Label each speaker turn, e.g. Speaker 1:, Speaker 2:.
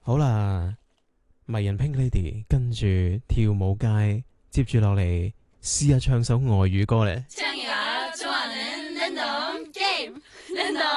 Speaker 1: 好啦，迷人 Pink Lady 跟住跳舞街，接住落嚟試下唱首外語歌咧。
Speaker 2: 唱呀，中华人，人懂 game，人懂。